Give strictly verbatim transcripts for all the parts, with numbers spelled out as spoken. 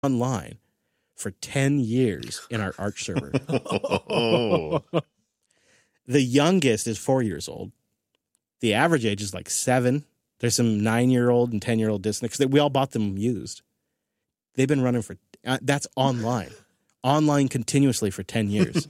online for ten years in our Arch server. Oh. The youngest is four years old. The average age is like seven. There's some nine-year-old and ten-year-old discs because we all bought them used. They've been running for uh, – that's online. Online continuously for ten years.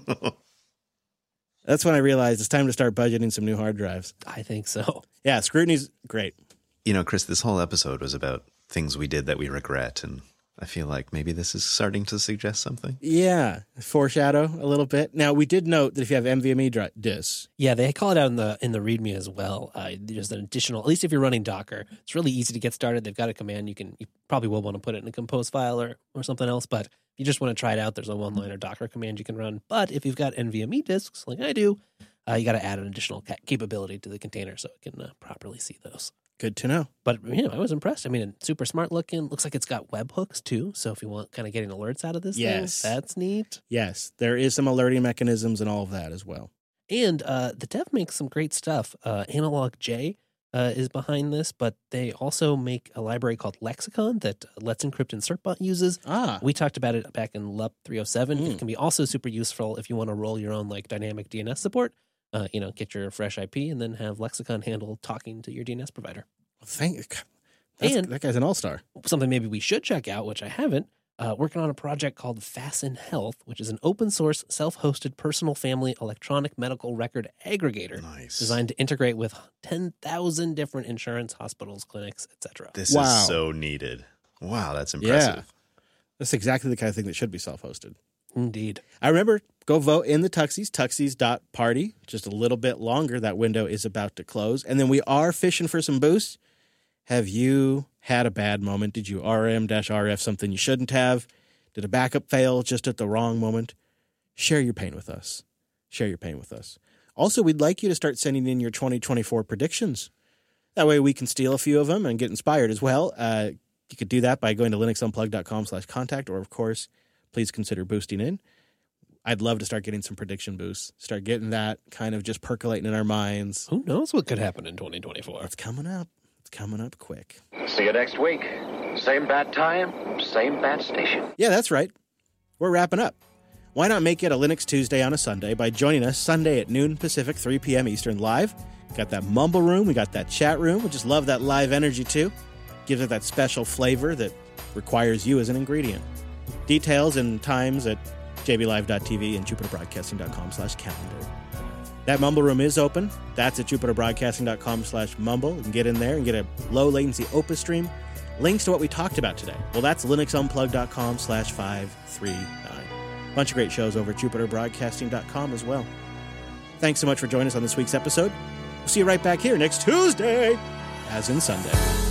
That's when I realized it's time to start budgeting some new hard drives. I think so. Yeah, scrutiny's great. You know, Chris, this whole episode was about things we did that we regret, and I feel like maybe this is starting to suggest something. Yeah, foreshadow a little bit. Now, we did note that if you have NVMe dri- disks. Yeah, they call it out in the in the README as well. Uh, there's an additional, at least if you're running Docker, it's really easy to get started. They've got a command. You can, you probably will want to put it in a compose file or, or something else, but if you just want to try it out, there's a one-liner Docker command you can run. But if you've got NVMe disks, like I do, uh, you got to add an additional ca- capability to the container so it can uh, properly see those. Good to know. But, you know, I was impressed. I mean, super smart looking. Looks like it's got webhooks, too. So if you want kind of getting alerts out of this Yes. thing, that's neat. Yes, there is some alerting mechanisms and all of that as well. And uh, the dev makes some great stuff. Uh, Analog J uh, is behind this, but they also make a library called Lexicon that Let's Encrypt and Certbot uses. Ah. We talked about it back in L U P three oh seven. Mm. It can be also super useful if you want to roll your own like dynamic D N S support. Uh, you know, get your fresh I P and then have Lexicon handle talking to your D N S provider. Thank that's, And- that guy's an all-star. Something maybe we should check out, which I haven't, uh, working on a project called Fasten Health, which is an open source, self-hosted personal family electronic medical record aggregator Nice. designed to integrate with ten thousand different insurance, hospitals, clinics, et cetera. This Wow. is so needed. Wow, that's impressive. Yeah. That's exactly the kind of thing that should be self-hosted. Indeed. I remember, go vote in the Tuxies, tuxies dot party. Just a little bit longer. That window is about to close. And then we are fishing for some boosts. Have you had a bad moment? Did you R M R F something you shouldn't have? Did a backup fail just at the wrong moment? Share your pain with us. Share your pain with us. Also, we'd like you to start sending in your twenty twenty-four predictions. That way we can steal a few of them and get inspired as well. Uh, you could do that by going to linuxunplug.com slash contact, or, of course, please consider boosting in. I'd love to start getting some prediction boosts, start getting that kind of just percolating in our minds. Who knows what could happen in twenty twenty-four? It's coming up. It's coming up quick. See you next week. Same bad time, same bad station. Yeah, that's right. We're wrapping up. Why not make it a Linux Tuesday on a Sunday by joining us Sunday at noon Pacific, three p.m. Eastern live. Got that mumble room. We got that chat room. We just love that live energy, too. Gives it that special flavor that requires you as an ingredient. Details and times at j b live dot t v and jupiterbroadcasting.com slash calendar. That mumble room is open. That's at jupiterbroadcasting.com slash mumble. You can get in there and get a low latency Opus stream. Links to what we talked about today. Well, that's linuxunplug.com slash 539. Bunch of great shows over at jupiterbroadcasting dot com as well. Thanks so much for joining us on this week's episode. We'll see you right back here next Tuesday, as in Sunday.